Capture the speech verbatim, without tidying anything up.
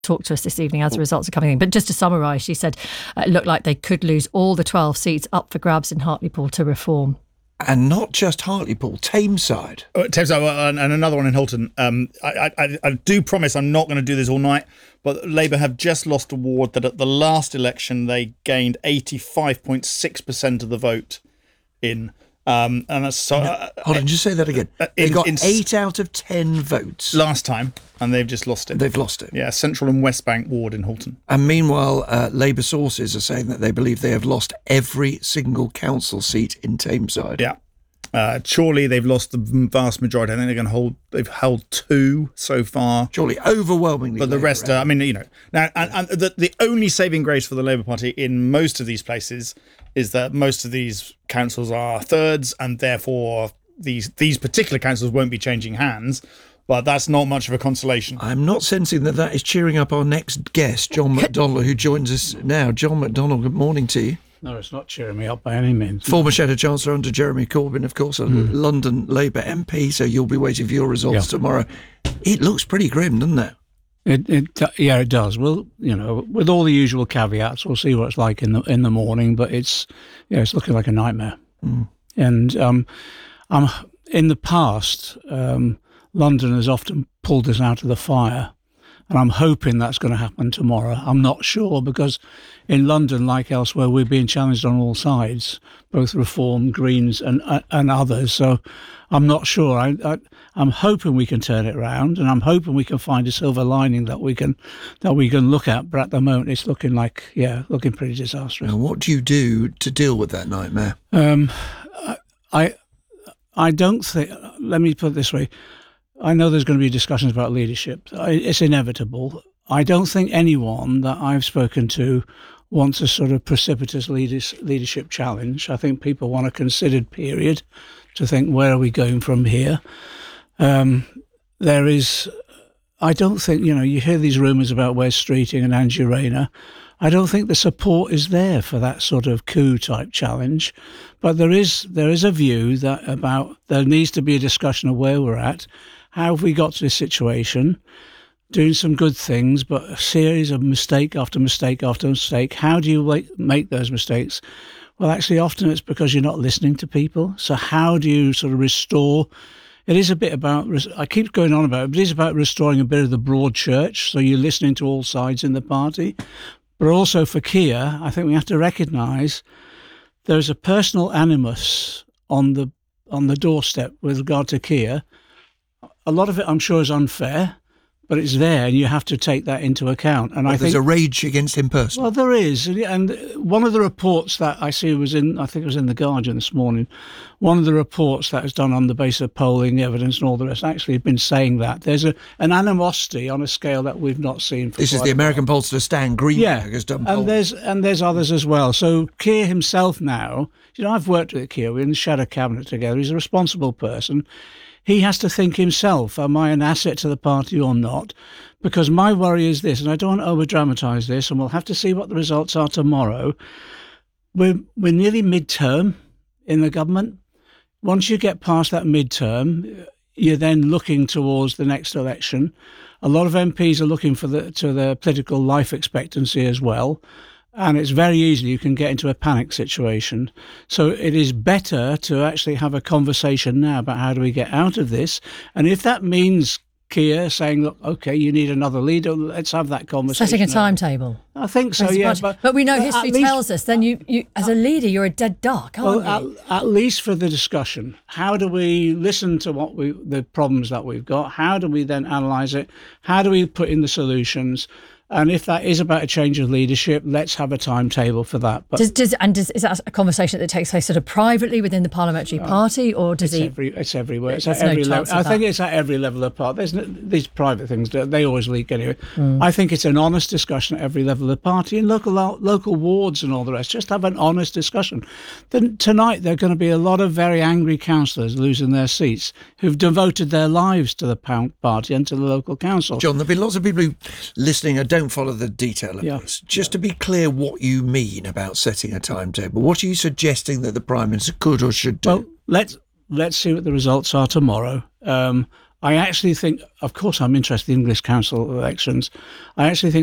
talk to us this evening as the results are coming in. But just to summarise, she said uh, it looked like they could lose all the twelve seats up for grabs in Hartlepool to reform. And not just Hartlepool, Tameside. Oh, Tameside, and, and another one in Halton. Um, I, I, I do promise I'm not going to do this all night, but Labour have just lost a ward that at the last election they gained eighty-five point six percent of the vote in. Um, and that's so. Uh, Hold on, just say that again. Uh, they in, got in, eight out of ten votes last time, and they've just lost it. They've lost it. Yeah, Central and West Bank ward in Halton. And meanwhile, uh, Labour sources are saying that they believe they have lost every single council seat in Tameside. Yeah. Uh, Chorley, they've lost the vast majority. I think they're going to hold. They've held two so far. Chorley, overwhelmingly. But the Labour, rest, right? are, I mean, you know, now and, and the the only saving grace for the Labour Party in most of these places is that most of these councils are thirds, and therefore these these particular councils won't be changing hands. But that's not much of a consolation. I'm not sensing that that is cheering up our next guest, John McDonnell, who joins us now. John McDonnell, good morning to you. No, it's not cheering me up by any means. Former Shadow Chancellor under Jeremy Corbyn, of course, a mm. London Labour M P, so you'll be waiting for your results yeah. tomorrow. It looks pretty grim, doesn't it? It, it yeah, it does. Well, you know, with all the usual caveats, we'll see what it's like in the in the morning. But it's yeah, it's looking like a nightmare. Mm. And um, I'm in the past, um, London has often pulled us out of the fire. And I'm hoping that's going to happen tomorrow. I'm not sure, because in London, like elsewhere, we're being challenged on all sides, both Reform, Greens and uh, and others. So I'm not sure. I, I, I'm hoping we can turn it around, and I'm hoping we can find a silver lining that we can that we can look at. But at the moment, it's looking like, yeah, looking pretty disastrous. Now, what do you do to deal with that nightmare? Um, I, I don't think, let me put it this way. I know there's going to be discussions about leadership. It's inevitable. I don't think anyone that I've spoken to wants a sort of precipitous leadership challenge. I think people want a considered period to think, where are we going from here? Um, there is, I don't think, you know, you hear these rumours about Wes Streeting and Angie Rayner. I don't think the support is there for that sort of coup type challenge. But there is there is a view that about there needs to be a discussion of where we're at. How have we got to this situation? Doing some good things, but a series of mistake after mistake after mistake. How do you make those mistakes? Well, actually, often it's because you're not listening to people. So how do you sort of restore? It is a bit about, I keep going on about it, but it is about restoring a bit of the broad church. So you're listening to all sides in the party. But also for Keir, I think we have to recognise there's a personal animus on the on the doorstep with regard to Keir. A lot of it, I'm sure, is unfair, but it's there, and you have to take that into account. And well, I there's think a rage against him personally. Well, there is, and one of the reports that I see was in, I think it was in the Guardian this morning. One of the reports that was done on the basis of polling evidence and all the rest actually have been saying that there's a an animosity on a scale that we've not seen. For this is the American pollster Stan Greenberg yeah, has done. And polling. there's and there's others as well. So Keir himself now, you know, I've worked with Keir. We're in the shadow cabinet together. He's a responsible person. He has to think himself, am I an asset to the party or not? Because my worry is this, and I don't want to over-dramatise this, and we'll have to see what the results are tomorrow. We're, we're nearly mid-term in the government. Once you get past that mid-term, you're then looking towards the next election. A lot of M Ps are looking for the, to their political life expectancy as well. And it's very easy, you can get into a panic situation. So it is better to actually have a conversation now about how do we get out of this. And if that means Keir saying, look, OK, you need another leader, let's have that conversation. Setting a timetable. I think so, yeah. But, but we know but history least, tells us then you, you, as a leader, you're a dead duck, aren't well, you? At, at least for the discussion. How do we listen to what we the problems that we've got? How do we then analyse it? How do we put in the solutions? And if that is about a change of leadership, let's have a timetable for that. But does, does, and does, is that a conversation that takes place sort of privately within the parliamentary uh, party, or does it's he? Every, it's everywhere. It's at every no level. I that. think it's at every level of party. There's no, these private things, they always leak anyway. Mm. I think it's an honest discussion at every level of the party, in local local wards and all the rest. Just have an honest discussion. Then tonight there are going to be a lot of very angry councillors losing their seats who've devoted their lives to the party and to the local council. John, there'll be lots of people who listening and don't follow the details. Yeah. Just to be clear what you mean about setting a timetable, what are you suggesting that the Prime Minister could or should do? Well, let's, let's see what the results are tomorrow. Um, I actually think, of course, I'm interested in English council elections. I actually think